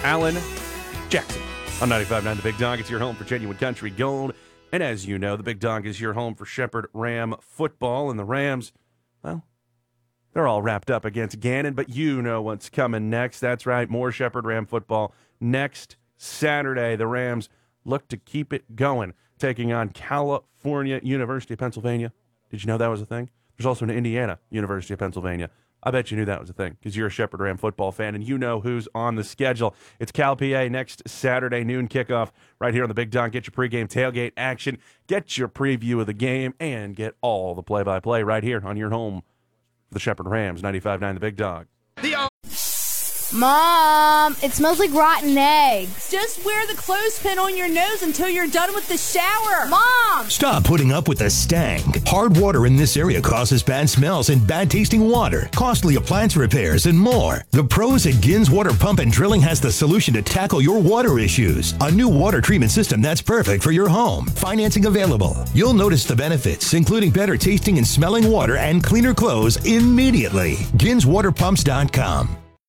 Alan Jackson on 95.9 The Big Dog. It's your home for genuine country gold. And as you know, the Big Dog is your home for Shepherd Ram football. And the Rams, well, they're all wrapped up against Gannon, but you know what's coming next. That's right, more Shepherd Ram football next Saturday. The Rams look to keep it going, taking on California University of Pennsylvania. Did you know that was a thing? There's also an Indiana University of Pennsylvania. I bet you knew that was a thing because you're a Shepherd Ram football fan and you know who's on the schedule. It's Cal PA next Saturday noon kickoff right here on the Big Dog. Get your pregame tailgate action, get your preview of the game, and get all the play-by-play right here on your home for the Shepherd Rams, 95.9 The Big Dog. Mom, it smells like rotten eggs. Just wear the clothespin on your nose until you're done with the shower. Mom! Stop putting up with the stank. Hard water in this area causes bad smells and bad tasting water, costly appliance repairs, and more. The pros at Gins Water Pump and Drilling has the solution to tackle your water issues. A new water treatment system that's perfect for your home. Financing available. You'll notice the benefits, including better tasting and smelling water and cleaner clothes immediately. GinsWaterPumps.com.